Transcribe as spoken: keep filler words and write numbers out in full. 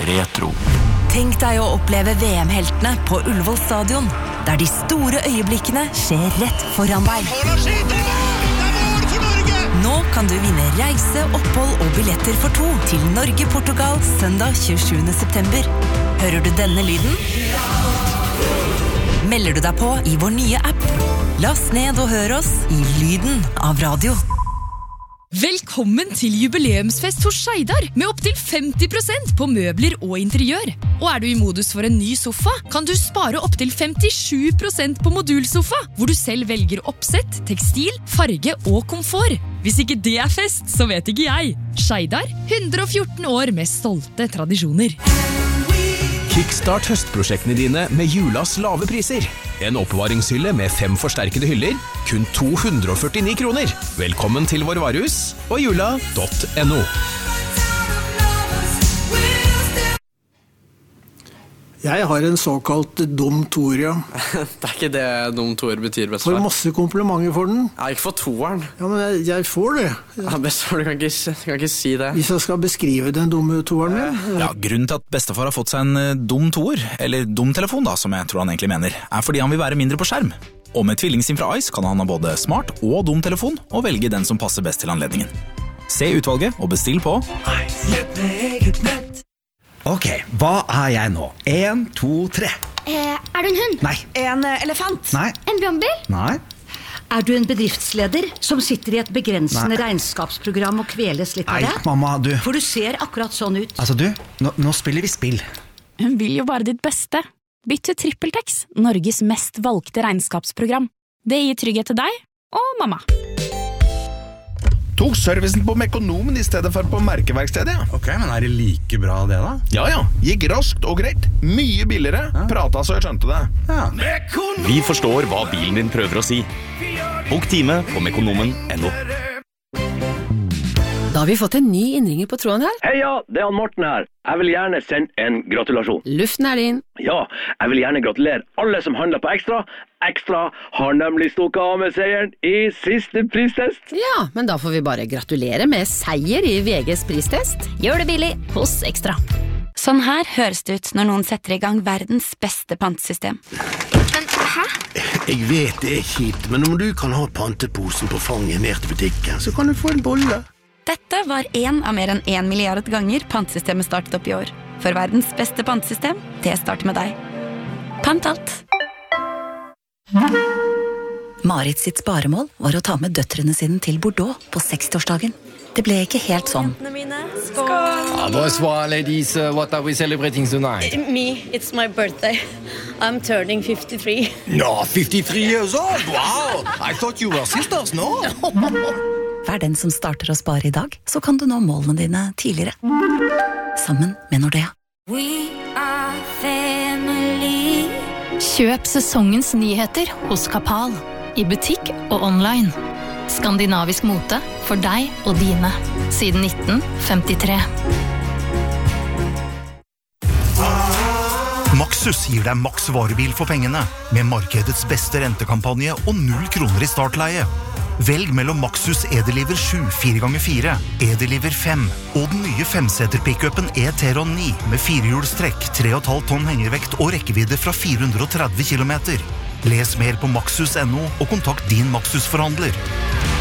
retro. Tenk deg å oppleve V M-heltene på Ullevål stadion, der de store øyeblikkene skjer rett foran deg. Nå kan du vinne reise, opphold og billetter for to til Norge-Portugal søndag tjuesjuende september. Hører du denne lyden? Melder du deg på i vår nye app? Last ned og hør oss i lyden av radio. Velkommen til jubileumsfest hos Skeidar, med opp til femti prosent på møbler og interiør. Og er du i modus for en ny sofa, kan du spare opp til femtisju prosent på modulsofa, hvor du selv velger oppsett, tekstil, farge og komfort. Hvis ikke det er fest, så vet ikke jeg. Skeidar, hundre og fjorten år med stolte tradisjoner. Kickstart høstprosjektene dine med julas lave priser. En oppbevaringshylle med fem forsterkede hyller, kun to hundre og førtini kroner. Velkommen til vår varehus og jula punktum no. Jeg har en såkalt dum toer, ja. Det er ikke det dum toer betyr, bestefar. Får masse komplimenter for den. Ja, ikke for toeren. Ja, men jeg, jeg får det. Ja, bestefar, du kan ikke, du kan ikke si det. Hvis jeg skal beskrive den dumme toeren min. Ja, grunnen til at bestefar har fått seg en dum toer, eller dum telefon da, som jeg tror han egentlig mener, er fordi han vil være mindre på skjerm. Og med tvillingsim fra Ice kan han ha både smart og dum telefon, og velge den som passer best til anledningen. Se utvalget og bestill på Ice. Ok, hva er jeg nå? En, to, tre. Eh, er du en hund? Nei. En uh, elefant? Nei. En brannbil? Nei. Er du en bedriftsleder som sitter i et begrensende Nei. regnskapsprogram og kveles litt av det? Nei, mamma, du. For du ser akkurat sånn ut. Altså du, nå, nå spiller vi spill. Hun vil jo bare ditt beste. Bytt til TrippelTex, Norges mest valgte regnskapsprogram. Det gir trygghet til deg og mamma. Tok servicen på Mekonomen i stedet for på merkeverkstedet, ja. Ok, men er det like bra det da? Ja, ja. Gikk raskt og greit. Mye billigere. Ja. Prata så jeg skjønte det. Ja. Vi forstår hva bilen din prøver å si. Bok time på mekonomen punktum no. Da har vi fått en ny innringer på tråden her. Heia, det er han Morten her. Jeg vil gjerne sende en gratulasjon. Luften er din. Ja, jeg vil gjerne gratulere alle som handler på Ekstra. Ekstra har nemlig stukket av med seieren i siste pristest. Ja, men da får vi bare gratulere med seier i V G's pristest. Gjør det billig hos Ekstra. Sånn her høres det ut når noen setter i gang verdens beste pantesystem. Men hæ? Jeg vet det er kjipt, men om du kan ha panteposen på fanget ned til butikken, så kan du få en bolle. Dette var en av mer enn en milliard ganger pantesystemet startet opp i år. For verdens beste pantesystem, det starter med deg. Pant alt. Marit sitt sparemål var å ta med døtrene sine til Bordeaux på sekstiårsdagen. Det ble ikke helt sånn. Skål! Ah, bonsoir, ladies. Uh, what are we celebrating tonight? Me, it's my birthday. I'm turning fifty-three. No, fifty-three years old? Wow! I thought you were sisters, no? Vær den som starter å spare i dag, så kan du nå målene dine tidligere. Sammen med Nordea. We are family. Kjøp sesongens nyheter hos Kapal. I butikk og online. Skandinavisk mote for deg og dine. Siden nitten femtitre. Maxus gir deg maks varebil for pengene, med markedets beste rentekampanje og null kroner i startleie. Velg mellom Maxus E-Deliver sju fire ganger fire, E-Deliver fem og den nye femseter-pickupen E-Teron ni med firehjulstrekk, tre komma fem tonn hengevekt og rekkevidde fra fire hundre og tretti kilometer. Les mer på maxus punktum no og kontakt din Maxus-forhandler.